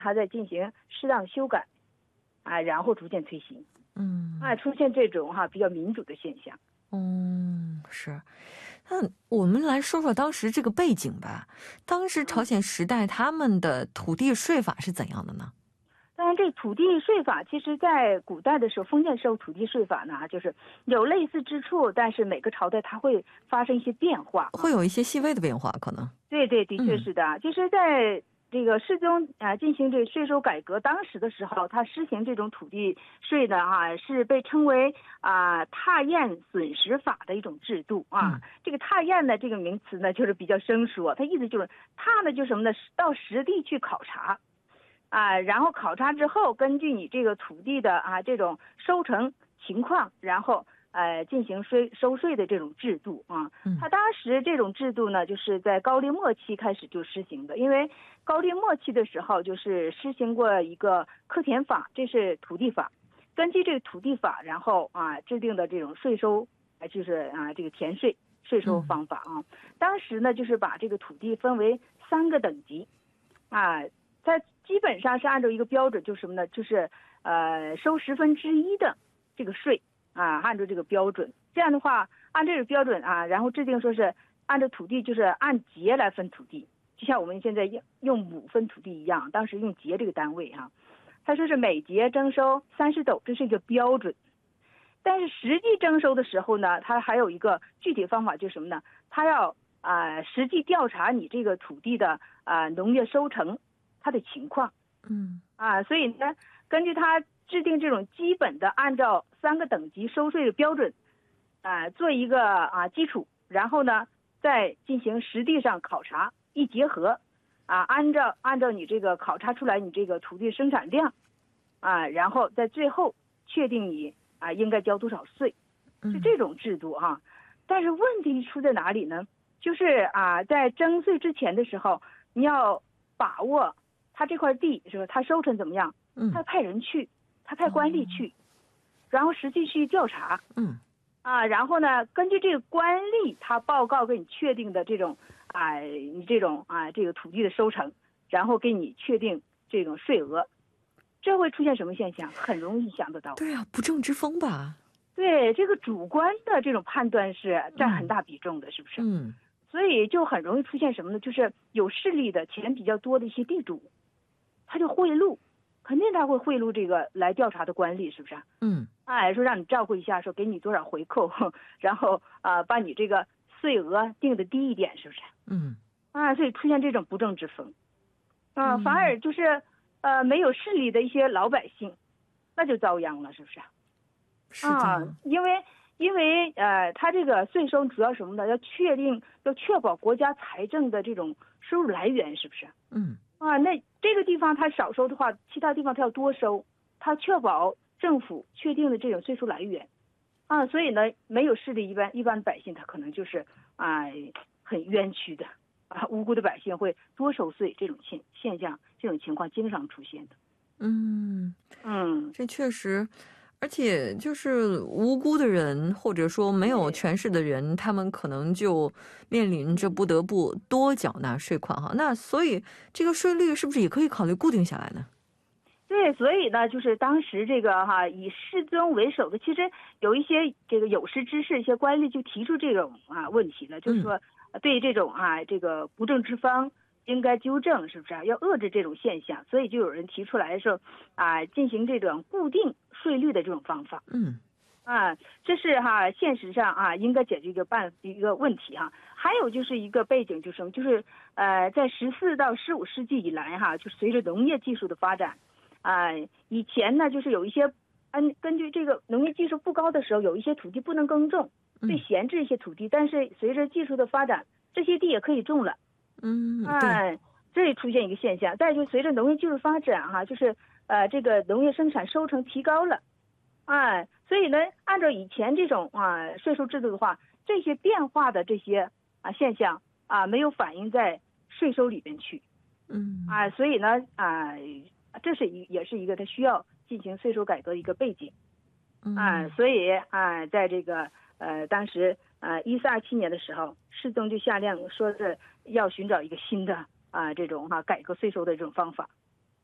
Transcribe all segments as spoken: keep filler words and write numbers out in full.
他在进行适当修改，啊，然后逐渐推行， 嗯， 啊，出现这种哈比较民主的现象。 嗯，是。那我们来说说当时这个背景吧。当时朝鲜时代他们的土地税法是怎样的呢？ 当然，这土地税法其实在古代的时候，封建时候土地税法呢，就是有类似之处，但是每个朝代它会发生一些变化， 会有一些细微的变化，可能。 对对，的确是的。嗯、就是在这个世宗啊进行这税收改革当时的时候，他施行这种土地税呢啊，是被称为啊踏验损失法的一种制度啊。嗯、这个踏验呢这个名词呢就是比较生疏，它意思就是踏呢就是什么呢？到实地去考察。啊，然后考察之后，根据你这个土地的啊这种收成情况，然后呃进行税收税的这种制度啊。他当时这种制度呢，就是在高丽末期开始就施行的，因为高丽末期的时候就是施行过一个课田法，这是土地法，根据这个土地法，然后啊制定的这种税收，就是啊这个田税税收方法啊。当时呢，就是把这个土地分为三个等级，啊。它基本上是按照一个标准，就是什么呢？就是呃收十分之一的这个税啊，按照这个标准。这样的话，按这个标准啊，然后制定说是按照土地，就是按节来分土地，就像我们现在用用亩分土地一样，当时用节这个单位哈、啊。他说是每节征收三十斗，这是一个标准。但是实际征收的时候呢，它还有一个具体方法，就是什么呢？他要啊、呃、实际调查你这个土地的啊、呃、农业收成。它的情况， 嗯啊，所以呢，根据它制定这种基本的按照三个等级收税的标准，啊，做一个啊基础，然后呢，再进行实地上考察，一结合，啊，按照按照你这个考察出来你这个土地生产量，啊，然后在最后确定你啊应该交多少税，是这种制度哈、啊。但是问题出在哪里呢？就是啊，在征税之前的时候，你要把握。他这块地是吧？他收成怎么样？他派人去，他派官吏去，然后实际去调查。 嗯， 啊，然后呢，根据这个官吏他报告给你确定的这种啊，你这种啊这个土地的收成，然后给你确定这种税额，这会出现什么现象？很容易想得到。 对啊，不正之风吧？ 对，这个主观的这种判断是占很大比重的，嗯、是不是？ 嗯， 所以就很容易出现什么呢？就是有势力的钱比较多的一些地主。他就贿赂，肯定他会贿赂这个来调查的官吏，是不是？ 嗯， 哎，说让你照顾一下，说给你多少回扣，然后啊、呃，把你这个税额定的低一点，是不是？ 嗯， 啊，所以出现这种不正之风，啊，反而就是呃没有势力的一些老百姓，那就遭殃了，是不是？ 是的， 啊，因为因为呃，他这个税收主要什么呢？要确定，要确保国家财政的这种收入来源，是不是？ 嗯。 啊，那这个地方他少收的话，其他地方他要多收，他确保政府确定的这种税收来源，啊，所以呢，没有势力一般一般百姓他可能就是啊很冤屈的，啊，无辜的百姓会多收税，这种现现象这种情况经常出现的。 嗯嗯， 这确实。而且就是无辜的人或者说没有权势的人，他们可能就面临着不得不多缴纳税款哈。那所以这个税率是不是也可以考虑固定下来呢？ 对，所以呢，就是当时这个哈以世宗为首的，其实有一些这个有识之士、一些官吏就提出这种啊问题了，就是说对这种啊这个不正之风应该纠正，是不是、啊、要遏制这种现象？所以就有人提出来说啊进行这种固定税率的这种方法。 嗯， 啊，这是哈现实上啊应该解决一个办一个问题哈。还有就是一个背景，就是什么？就是呃在十四到十五世纪以来哈，就随着农业技术的发展。啊、呃，以前呢，就是有一些，按根据这个农业技术不高的时候，有一些土地不能耕种，被闲置一些土地。嗯、但是随着技术的发展，这些地也可以种了。 嗯， 哎、呃，这里出现一个现象。再就随着农业技术发展哈、啊，就是呃这个农业生产收成提高了，哎、呃，所以呢，按照以前这种啊税收制度的话，这些变化的这些啊现象啊没有反映在税收里边去。 嗯啊，所以呢啊。这是一也是一个它需要进行税收改革的一个背景，啊，所以啊，在这个呃当时呃一四二七年的时候，世宗就下令说是要寻找一个新的啊这种哈、啊、改革税收的这种方法，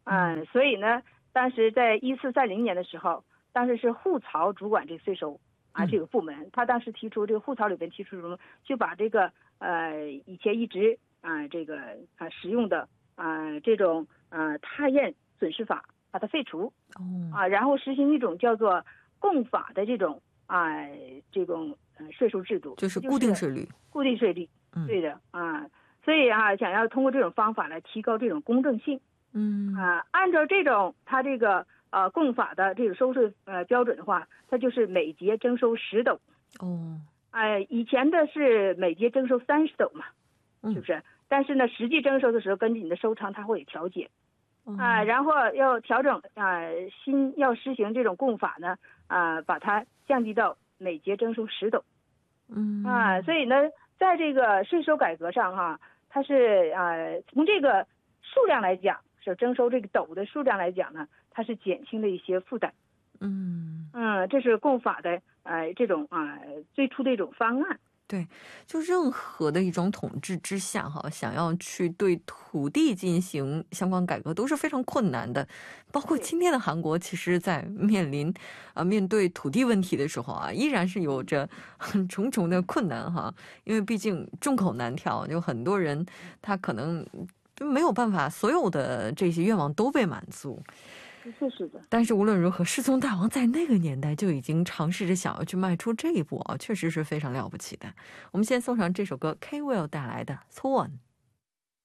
嗯，所以呢，当时在一四三零年的时候，当时是户曹主管这个税收啊这个部门，他当时提出这个户曹里边提出什么，就把这个呃以前一直啊这个啊使用的啊这种啊他验损失法把它废除，啊，然后实行一种叫做共法的这种啊这种呃税收制度， 就是固定税率， 固定税率，对的啊。所以啊，想要通过这种方法来提高这种公正性， 嗯啊，按照这种它这个呃共法的这种收税呃标准的话，它就是每节征收十斗。 哦， 哎，以前的是每节征收三十斗嘛，是不是？但是呢，实际征收的时候，根据你的收藏，它会有调节。啊，然后要调整啊，新要实行这种共法呢，啊，把它降低到每节征收十斗。 嗯啊，所以呢，在这个税收改革上哈，它是啊，从这个数量来讲，是征收这个斗的数量来讲呢，它是减轻了一些负担。 嗯嗯，这是共法的呃这种啊最初的一种方案。 对，就任何的一种统治之下哈，想要去对土地进行相关改革都是非常困难的。包括今天的韩国，其实在面临啊面对土地问题的时候啊，依然是有着很重重的困难哈。因为毕竟众口难调，有很多人他可能没有办法所有的这些愿望都被满足。 是是的， 但是无论如何，世宗大王在那个年代就已经尝试着想要去迈出这一步啊，确实是非常了不起的。我们先送上这首歌 K-Will 带来的《소원》。